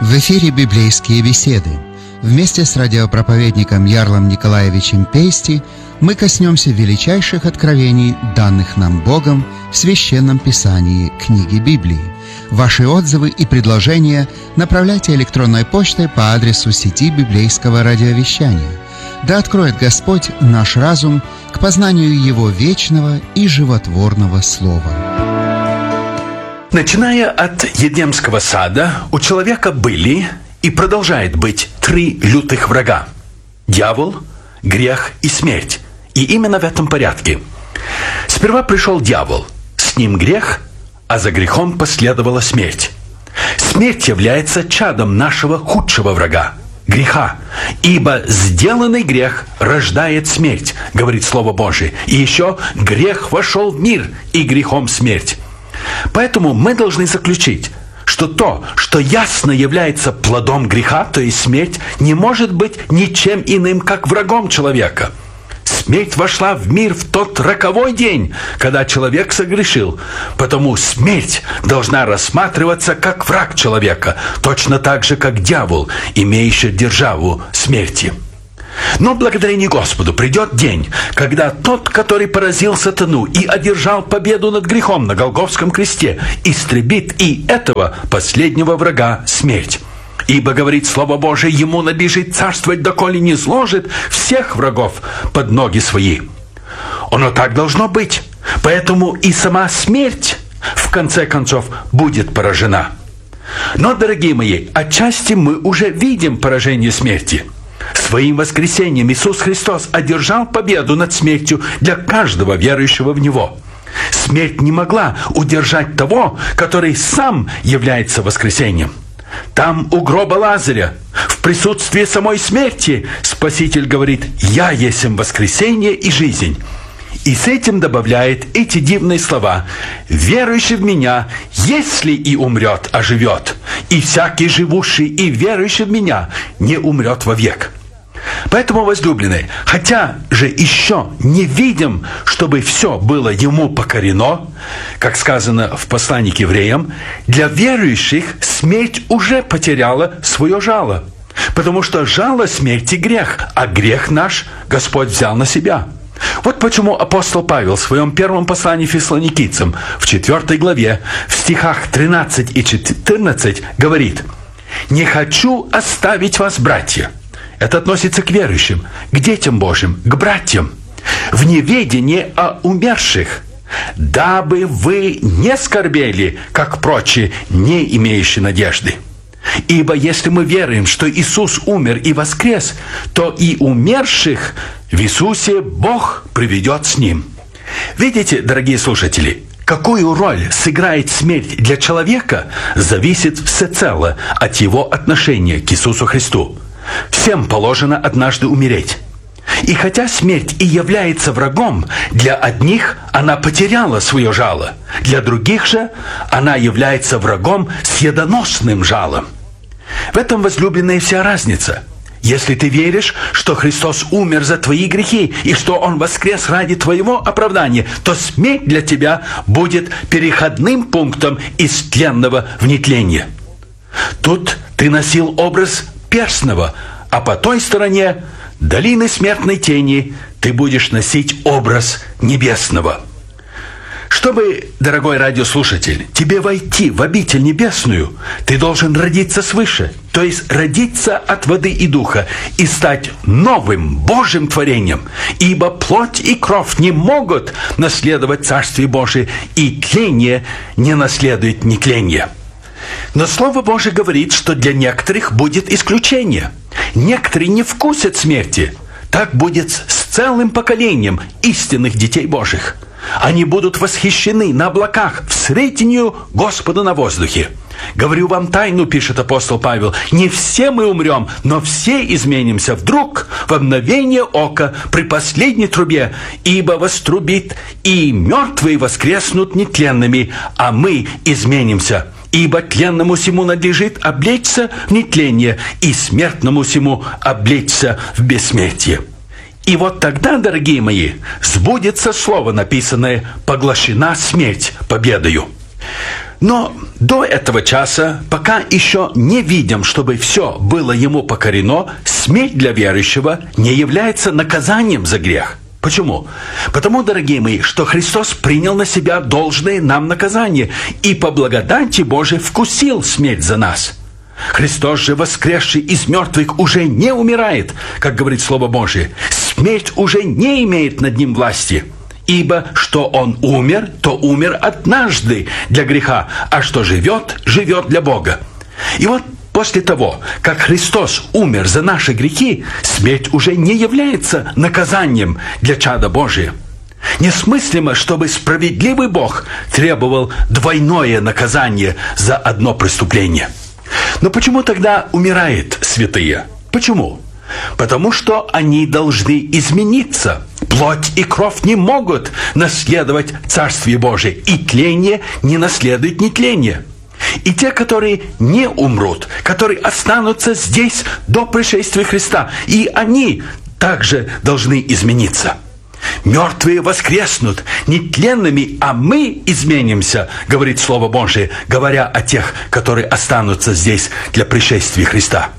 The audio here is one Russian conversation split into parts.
В эфире «Библейские беседы». Вместе с радиопроповедником Ярлом Николаевичем Пейсти мы коснемся величайших откровений, данных нам Богом в Священном Писании книги Библии. Ваши отзывы и предложения направляйте электронной почтой по адресу сети библейского радиовещания. Да откроет Господь наш разум к познанию Его вечного и животворного Слова. Начиная от Едемского сада, у человека были и продолжает быть 3 лютых врага: дьявол, грех и смерть. И именно в этом порядке. Сперва пришел дьявол, с ним грех, а за грехом последовала смерть. Смерть является чадом нашего худшего врага – греха. Ибо сделанный грех рождает смерть, говорит Слово Божие. И еще грех вошел в мир, и грехом смерть. Поэтому мы должны заключить, что то, что ясно является плодом греха, то есть смерть, не может быть ничем иным, как врагом человека. Смерть вошла в мир в тот роковой день, когда человек согрешил. Потому смерть должна рассматриваться как враг человека, точно так же, как дьявол, имеющий державу смерти. Но благодарение Господу придет день, когда тот, который поразил сатану и одержал победу над грехом на Голгофском кресте, истребит и этого последнего врага смерть. Ибо, говорит Слово Божие, ему надлежит царствовать, доколе не сложит всех врагов под ноги свои. Оно так должно быть. Поэтому и сама смерть, в конце концов, будет поражена. Но, дорогие мои, отчасти мы уже видим поражение смерти. Своим воскресением Иисус Христос одержал победу над смертью для каждого верующего в Него. Смерть не могла удержать того, который сам является воскресением. Там, у гроба Лазаря, в присутствии самой смерти, Спаситель говорит: «Я есмь воскресение и жизнь». И с этим добавляет эти дивные слова: «Верующий в Меня, если и умрет, оживет, и всякий живущий и верующий в Меня не умрет вовек». Поэтому, возлюбленные, хотя же еще не видим, чтобы все было Ему покорено, как сказано в послании к евреям, для верующих смерть уже потеряла свое жало, потому что жало смерти – грех, а грех наш Господь взял на себя. Вот почему апостол Павел в своем первом послании фессалоникийцам в 4 главе, в стихах 13 и 14 говорит: «Не хочу оставить вас, братья». Это относится к верующим, к детям Божьим, к братьям, в неведении о умерших, дабы вы не скорбели, как прочие, не имеющие надежды. Ибо если мы веруем, что Иисус умер и воскрес, то и умерших в Иисусе Бог приведет с Ним». Видите, дорогие слушатели, какую роль сыграет смерть для человека, зависит всецело от его отношения к Иисусу Христу. Всем положено однажды умереть. И хотя смерть и является врагом, для одних она потеряла свое жало, для других же она является врагом с ядоносным жалом. В этом, возлюбленная, вся разница. Если ты веришь, что Христос умер за твои грехи и что Он воскрес ради твоего оправдания, то смерть для тебя будет переходным пунктом из тленного в нетление. Тут ты носил образ перстного, а по той стороне долины смертной тени ты будешь носить образ небесного. Чтобы, дорогой радиослушатель, тебе войти в обитель небесную, ты должен родиться свыше, то есть родиться от воды и духа, и стать новым Божьим творением, ибо плоть и кровь не могут наследовать Царствие Божие, и тление не наследует нетление. Но Слово Божие говорит, что для некоторых будет исключение. Некоторые не вкусят смерти. Так будет с целым поколением истинных детей Божьих. Они будут восхищены на облаках, встретению Господа на воздухе. «Говорю вам тайну, — пишет апостол Павел, — не все мы умрем, но все изменимся вдруг, в мгновение ока, при последней трубе, ибо вострубит, и мертвые воскреснут нетленными, а мы изменимся. Ибо тленному сему надлежит облечься в нетление, и смертному сему облечься в бессмертие». И вот тогда, дорогие мои, сбудется слово, написанное: «Поглощена смерть победою». Но до этого часа, пока еще не видим, чтобы все было ему покорено, смерть для верующего не является наказанием за грех. Почему? Потому, дорогие мои, что Христос принял на себя должное нам наказание и по благодати Божией вкусил смерть за нас. Христос же, воскресший из мертвых, уже не умирает, как говорит Слово Божие. Смерть уже не имеет над ним власти. Ибо что он умер, то умер однажды для греха, а что живет, живет для Бога. И вот после того, как Христос умер за наши грехи, смерть уже не является наказанием для чада Божия. Несмыслимо, чтобы справедливый Бог требовал двойное наказание за одно преступление. Но почему тогда умирают святые? Почему? Потому что они должны измениться. Плоть и кровь не могут наследовать Царствие Божие, и тление не наследует нетление. И те, которые не умрут, которые останутся здесь до пришествия Христа, и они также должны измениться. Мертвые воскреснут нетленными, а мы изменимся, говорит Слово Божие, говоря о тех, которые останутся здесь для пришествия Христа.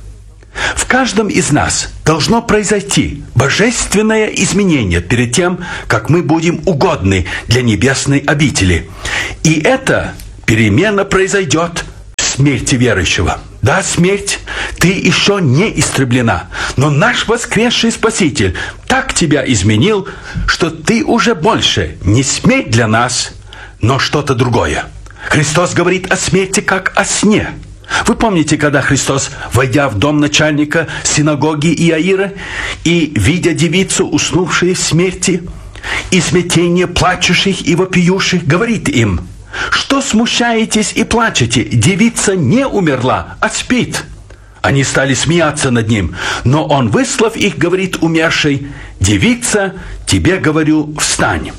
В каждом из нас должно произойти божественное изменение перед тем, как мы будем угодны для небесной обители. И эта перемена произойдет в смерти верующего. Да, смерть, ты еще не истреблена, но наш воскресший Спаситель так тебя изменил, что ты уже больше не смерть для нас, но что-то другое. Христос говорит о смерти как о сне. Вы помните, когда Христос, войдя в дом начальника синагоги Иаира и, видя девицу, уснувшую в смерти, и смятение плачущих и вопиющих, говорит им: «Что смущаетесь и плачете? Девица не умерла, а спит». Они стали смеяться над ним, но он, выслав их, говорит умершей: «Девица, тебе говорю, встань».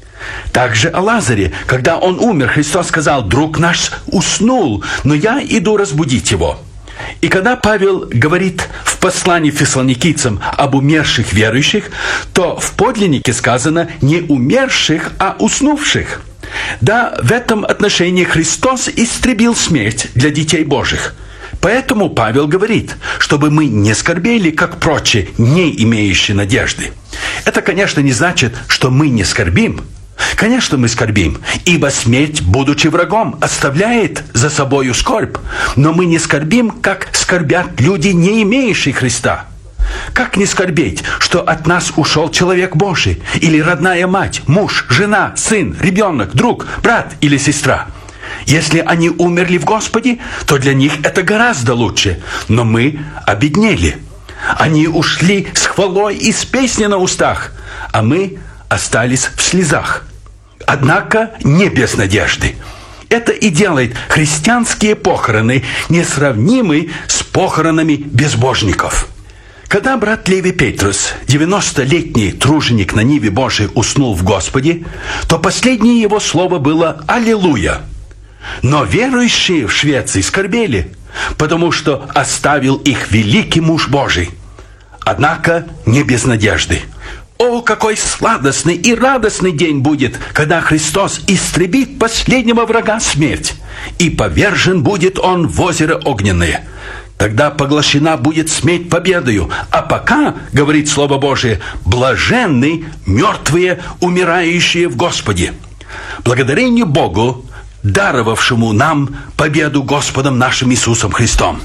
Также о Лазаре, когда он умер, Христос сказал: «Друг наш уснул, но я иду разбудить его». И когда Павел говорит в послании фессалоникийцам об умерших верующих, то в подлиннике сказано не умерших, а уснувших. Да, в этом отношении Христос истребил смерть для детей Божьих. Поэтому Павел говорит, чтобы мы не скорбели, как прочие, не имеющие надежды. Это, конечно, не значит, что мы не скорбим. Конечно, мы скорбим, ибо смерть, будучи врагом, оставляет за собою скорбь. Но мы не скорбим, как скорбят люди, не имеющие Христа. Как не скорбеть, что от нас ушел человек Божий, или родная мать, муж, жена, сын, ребенок, друг, брат или сестра? Если они умерли в Господе, то для них это гораздо лучше, но мы обеднели. Они ушли с хвалой и с песней на устах, а мы остались в слезах. Однако не без надежды. Это и делает христианские похороны несравнимы с похоронами безбожников. Когда брат Леви Петрус, 90-летний труженик на ниве Божией, уснул в Господе, то последнее его слово было «Аллилуйя». Но верующие в Швеции скорбели, потому что оставил их великий муж Божий. Однако не без надежды. О, какой сладостный и радостный день будет, когда Христос истребит последнего врага смерть, и повержен будет он в озеро огненное. Тогда поглощена будет смерть победою. А пока, говорит Слово Божие, блаженны мертвые, умирающие в Господе. Благодарение Богу, даровавшему нам победу Господом нашим Иисусом Христом.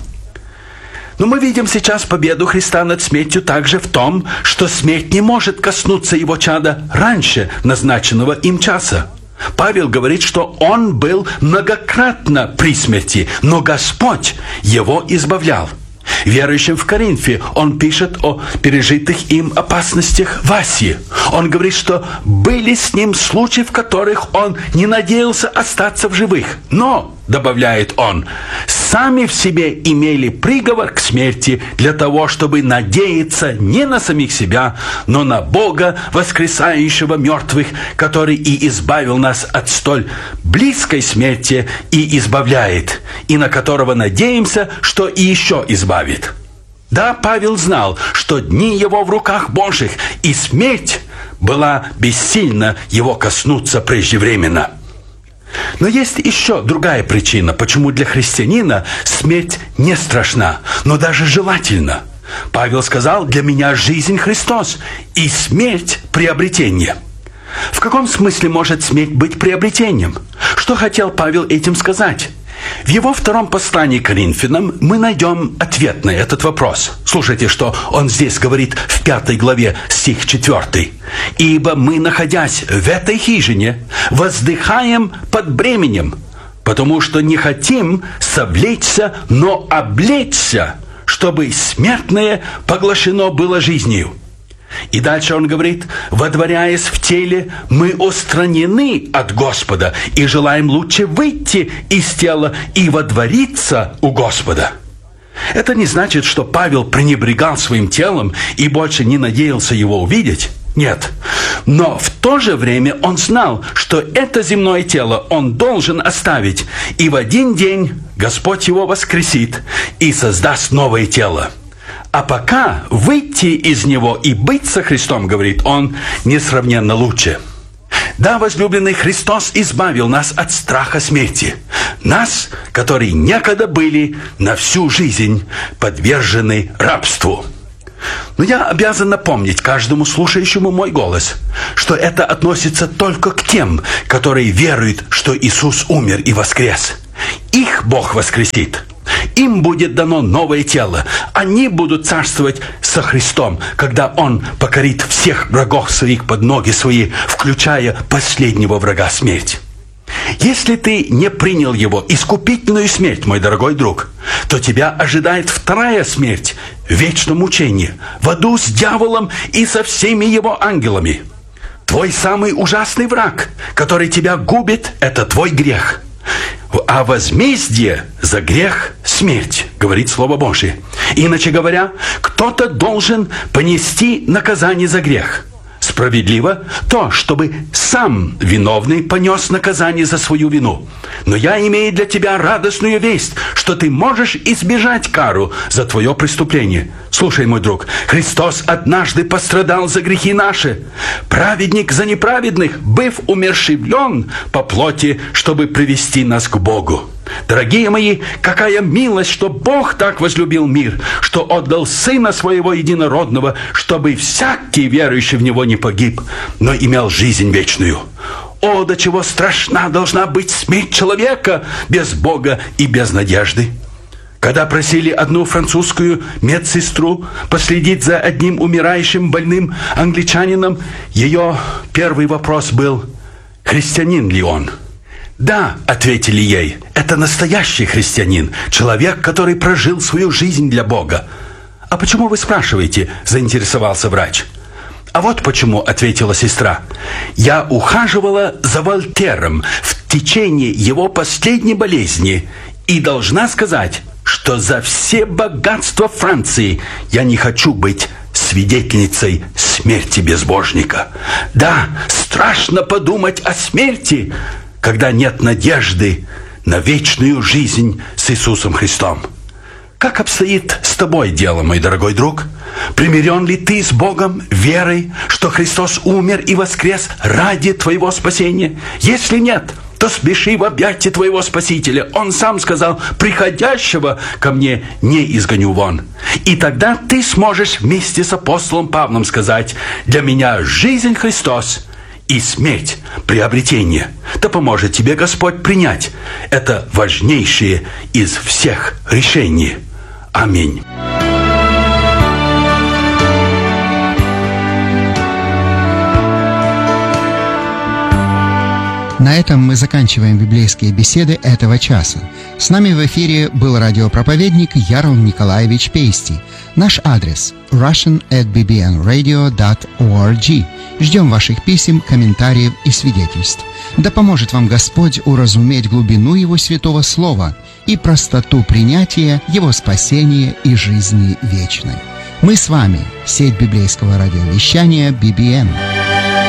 Но мы видим сейчас победу Христа над смертью также в том, что смерть не может коснуться его чада раньше назначенного им часа. Павел говорит, что он был многократно при смерти, но Господь его избавлял. Верующим в Коринфе он пишет о пережитых им опасностях в Асии. Он говорит, что были с ним случаи, в которых он не надеялся остаться в живых. Но, добавляет он, сами в себе имели приговор к смерти для того, чтобы надеяться не на самих себя, но на Бога, воскресающего мертвых, который и избавил нас от столь близкой смерти и избавляет, и на которого надеемся, что и еще избавит. Да, Павел знал, что дни его в руках Божьих, и смерть была бессильна его коснуться преждевременно. Но есть еще другая причина, почему для христианина смерть не страшна, но даже желательна. Павел сказал: «Для меня жизнь Христос, и смерть – приобретение». В каком смысле может смерть быть приобретением? Что хотел Павел этим сказать? В его втором послании к Коринфянам мы найдем ответ на этот вопрос. Слушайте, что он здесь говорит в 5 главе, стих 4. «Ибо мы, находясь в этой хижине, воздыхаем под бременем, потому что не хотим совлечься, но облечься, чтобы смертное поглощено было жизнью». И дальше он говорит: «Водворяясь в теле, мы устранены от Господа и желаем лучше выйти из тела и водвориться у Господа». Это не значит, что Павел пренебрегал своим телом и больше не надеялся его увидеть. Нет. Но в то же время он знал, что это земное тело он должен оставить, и в один день Господь его воскресит и создаст новое тело. А пока выйти из него и быть со Христом, говорит он, несравненно лучше. Да, возлюбленный, Христос избавил нас от страха смерти. Нас, которые некогда были на всю жизнь подвержены рабству. Но я обязан напомнить каждому слушающему мой голос, что это относится только к тем, которые веруют, что Иисус умер и воскрес. Их Бог воскресит. Им будет дано новое тело. Они будут царствовать со Христом, когда Он покорит всех врагов своих под ноги свои, включая последнего врага — смерть. Если ты не принял Его искупительную смерть, мой дорогой друг, то тебя ожидает вторая смерть в вечном мучении, в аду с дьяволом и со всеми его ангелами. Твой самый ужасный враг, который тебя губит, это твой грех. А возмездие за грех – смерть, говорит Слово Божие. Иначе говоря, кто-то должен понести наказание за грех. Справедливо то, чтобы сам виновный понес наказание за свою вину. Но я имею для тебя радостную весть, что ты можешь избежать кару за твое преступление. Слушай, мой друг, Христос однажды пострадал за грехи наши. Праведник за неправедных, быв умерщвлен по плоти, чтобы привести нас к Богу. Дорогие мои, какая милость, что Бог так возлюбил мир, что отдал Сына Своего Единородного, чтобы всякий верующий в Него не погиб, но имел жизнь вечную. О, до чего страшна должна быть смерть человека без Бога и без надежды! Когда просили одну французскую медсестру последить за одним умирающим больным англичанином, ее первый вопрос был: христианин ли он? «Да», — ответили ей, — «это настоящий христианин, человек, который прожил свою жизнь для Бога». «А почему вы спрашиваете?» — заинтересовался врач. «А вот почему», — ответила сестра. «Я ухаживала за Вольтером в течение его последней болезни и должна сказать, что за все богатства Франции я не хочу быть свидетельницей смерти безбожника. Да, страшно подумать о смерти, когда нет надежды на вечную жизнь с Иисусом Христом. Как обстоит с тобой дело, мой дорогой друг? Примирен ли ты с Богом верой, что Христос умер и воскрес ради твоего спасения? Если нет, то спеши в объятия твоего Спасителя. Он сам сказал: «Приходящего ко мне не изгоню вон». И тогда ты сможешь вместе с апостолом Павлом сказать: «Для меня жизнь Христос, и смерть – приобретение». Да поможет тебе Господь принять это важнейшее из всех решений. Аминь. На этом мы заканчиваем библейские беседы этого часа. С нами в эфире был радиопроповедник Ярл Николаевич Пейсти. Наш адрес – russian@bbnradio.org. Ждем ваших писем, комментариев и свидетельств. Да поможет вам Господь уразуметь глубину Его святого Слова и простоту принятия Его спасения и жизни вечной. Мы с вами, сеть библейского радиовещания BBN.